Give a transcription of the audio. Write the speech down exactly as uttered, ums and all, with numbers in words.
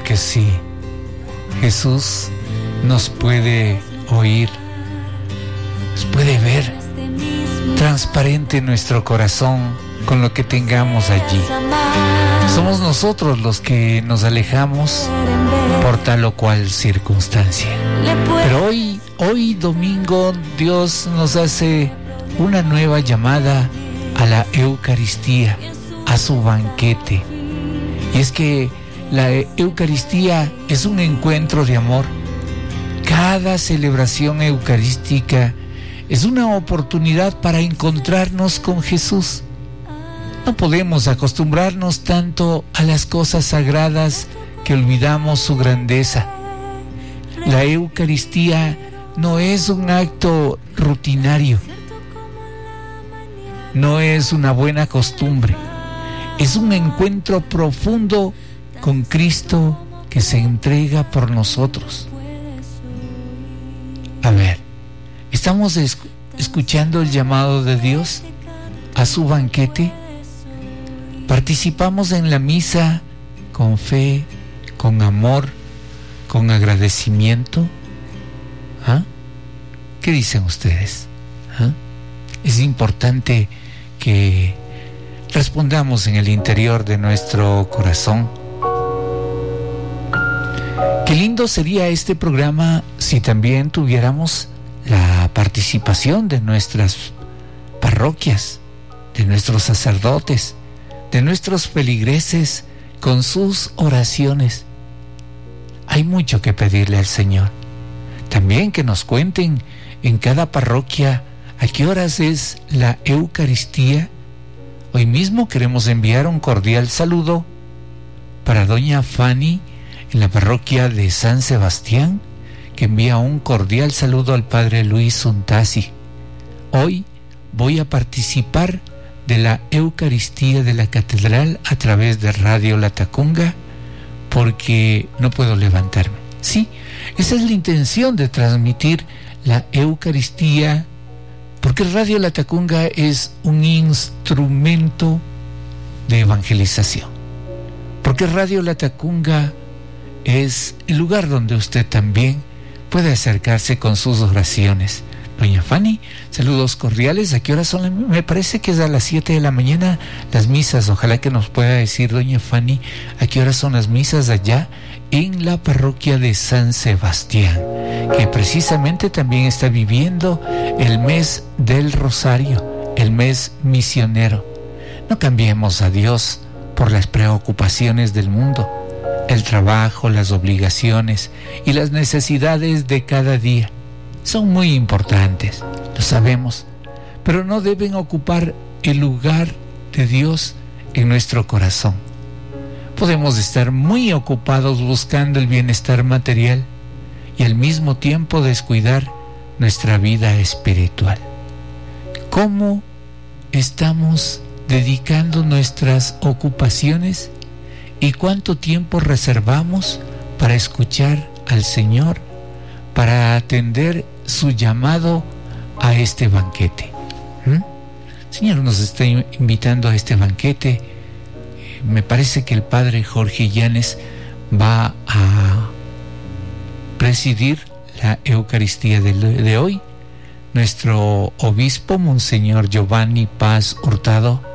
que sí. Jesús nos puede oír, nos puede ver transparente nuestro corazón con lo que tengamos allí. Somos nosotros los que nos alejamos por tal o cual circunstancia. Pero hoy, hoy domingo, Dios nos hace una nueva llamada a la Eucaristía, a su banquete. Y es que la Eucaristía es un encuentro de amor. Cada celebración eucarística es una oportunidad para encontrarnos con Jesús. No podemos acostumbrarnos tanto a las cosas sagradas que olvidamos su grandeza. La Eucaristía no es un acto rutinario, no es una buena costumbre, es un encuentro profundo con Cristo que se entrega por nosotros. A ver, ¿estamos esc- escuchando el llamado de Dios a su banquete? ¿Participamos en la misa con fe, con amor, con agradecimiento? ¿Ah? ¿Qué dicen ustedes? ¿Ah? Es importante que respondamos en el interior de nuestro corazón. Qué lindo sería este programa si también tuviéramos la participación de nuestras parroquias, de nuestros sacerdotes, de nuestros feligreses con sus oraciones. Hay mucho que pedirle al Señor. También que nos cuenten en cada parroquia a qué horas es la Eucaristía. Hoy mismo queremos enviar un cordial saludo para doña Fanny en la parroquia de San Sebastián, que envía un cordial saludo al padre Luis Untasi. Hoy voy a participar de la Eucaristía de la Catedral a través de Radio Latacunga porque no puedo levantarme. Sí, esa es la intención de transmitir la Eucaristía, porque Radio Latacunga es un instrumento de evangelización, porque Radio Latacunga es el lugar donde usted también puede acercarse con sus oraciones. Doña Fanny, saludos cordiales. ¿A qué horas son? Me parece que es a las siete de la mañana las misas. Ojalá que nos pueda decir doña Fanny a qué horas son las misas allá en la parroquia de San Sebastián, que precisamente también está viviendo el mes del Rosario, el mes misionero. No cambiemos a Dios por las preocupaciones del mundo, el trabajo, las obligaciones y las necesidades de cada día. Son muy importantes, lo sabemos, pero no deben ocupar el lugar de Dios en nuestro corazón. Podemos estar muy ocupados buscando el bienestar material y al mismo tiempo descuidar nuestra vida espiritual. ¿Cómo estamos dedicando nuestras ocupaciones y cuánto tiempo reservamos para escuchar al Señor, para atender su llamado a este banquete? ¿Mm? El Señor nos está invitando a este banquete. Me parece que el padre Jorge Llanes va a presidir la Eucaristía de, de hoy. Nuestro obispo, Monseñor Giovanni Paz Hurtado,